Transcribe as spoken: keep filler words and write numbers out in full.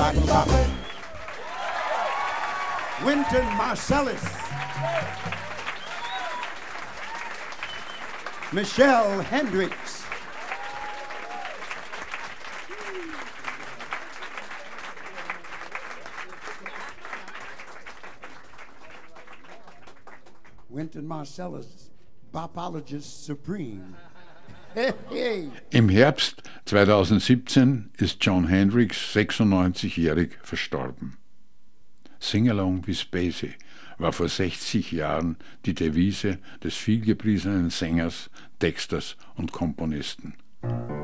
ba. Wynton Marsalis. Michelle Hendricks. Wynton Marsalis, Bopologist Supreme. Hey, hey. Im Herbst zweitausendsiebzehn ist John Hendricks sechsundneunzigjährig verstorben. Sing Along with Basie war vor sechzig Jahren die Devise des vielgepriesenen Sängers, Texters und Komponisten.